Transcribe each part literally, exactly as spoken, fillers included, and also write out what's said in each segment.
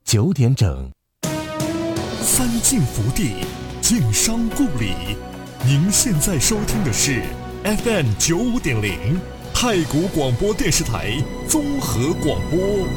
九点整。 三晋福地，晋商故里。您现在收听的是 F M 九五点零太谷广播电视台综合广播。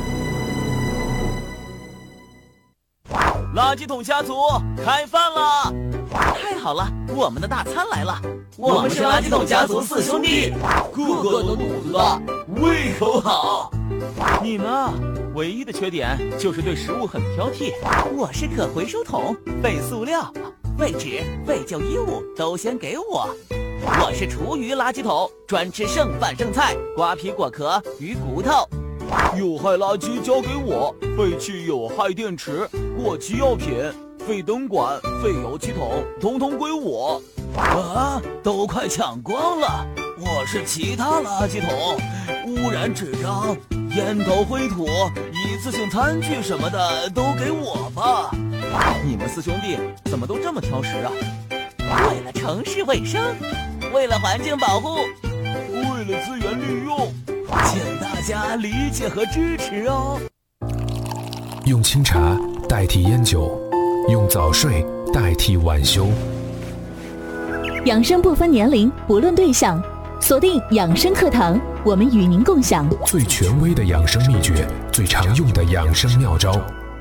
垃圾桶家族开饭啦！太好了，我们的大餐来了！我们是垃圾桶家族四兄弟，个个都肚子大，胃口好。你呢？唯一的缺点就是对食物很挑剔。我是可回收桶，废塑料、废纸、废旧衣物都先给我。我是厨余垃圾桶，专吃剩饭剩菜、瓜皮果壳、鱼骨头。有害垃圾交给我，废弃有害电池、过期药品、废灯管、废油漆桶，统统归我。啊，都快抢光了！我是其他垃圾桶，污染纸张、烟头灰土、一次性餐具什么的都给我吧。你们四兄弟怎么都这么挑食啊？为了城市卫生，为了环境保护，为了资源利用，请大家理解和支持哦。 用清茶代替烟酒，用早睡代替晚休。 养生不分年龄，不论对象，锁定养生课堂，我们与您共享最权威的养生秘诀，最常用的养生妙招。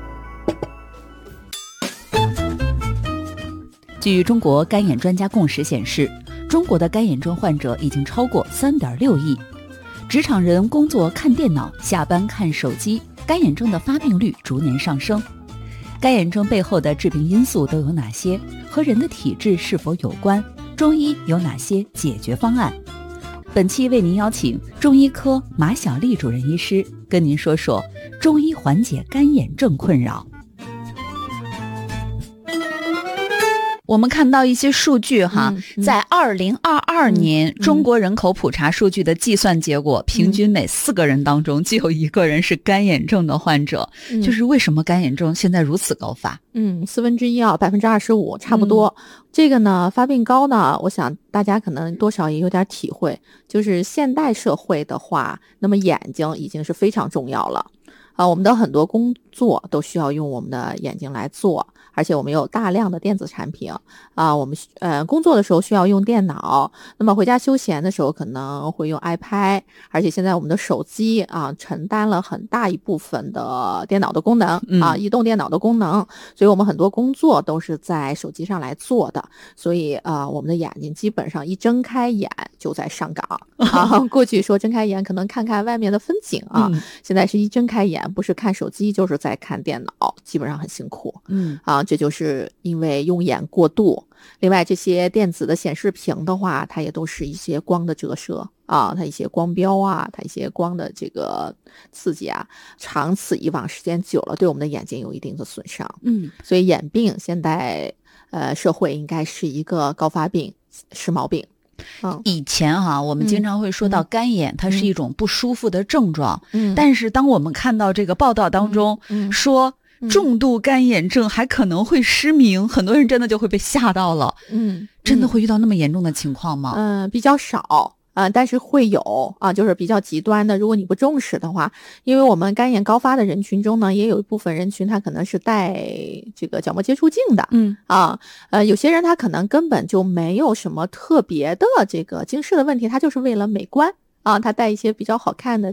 据中国干眼专家共识显示，中国的干眼症患者已经超过 三点六亿。职场人工作看电脑，下班看手机，干眼症的发病率逐年上升。干眼症背后的致病因素都有哪些？和人的体质是否有关？中医有哪些解决方案？本期为您邀请中医科马小丽主任医师跟您说说中医缓解干眼症困扰。我们看到一些数据哈，嗯嗯、在二零二二年、嗯、中国人口普查数据的计算结果，嗯、平均每四个人当中就有一个人是干眼症的患者。嗯、就是为什么干眼症现在如此高发？ 嗯，四分之一啊，百分之二十五，差不多。嗯、这个呢，发病高呢，我想大家可能多少也有点体会，就是现代社会的话，那么眼睛已经是非常重要了。啊，我们的很多工作都需要用我们的眼睛来做，而且我们有大量的电子产品啊，我们呃工作的时候需要用电脑，那么回家休闲的时候可能会用 iPad， 而且现在我们的手机啊承担了很大一部分的电脑的功能啊，移动电脑的功能，所以我们很多工作都是在手机上来做的，所以呃我们的眼睛基本上一睁开眼就在上岗啊。过去说睁开眼可能看看外面的风景啊，嗯、现在是一睁开眼不是看手机就是在看电脑，基本上很辛苦。嗯啊，这就是因为用眼过度。另外，这些电子的显示屏的话，它也都是一些光的折射啊，它一些光标啊，它一些光的这个刺激啊，长此以往，时间久了，对我们的眼睛有一定的损伤。嗯，所以眼病现在呃社会应该是一个高发病、时髦病。 嗯、以前哈、啊，我们经常会说到干眼，嗯、它是一种不舒服的症状。嗯，但是当我们看到这个报道当中、嗯嗯、说重度干眼症还可能会失明，嗯、很多人真的就会被吓到了。嗯，真的会遇到那么严重的情况吗？ 嗯，呃、比较少。啊、呃，但是会有啊，就是比较极端的。如果你不重视的话，因为我们干眼高发的人群中呢，也有一部分人群他可能是带这个角膜接触镜的，嗯啊，呃，有些人他可能根本就没有什么特别的这个近视的问题，他就是为了美观啊，他戴一些比较好看的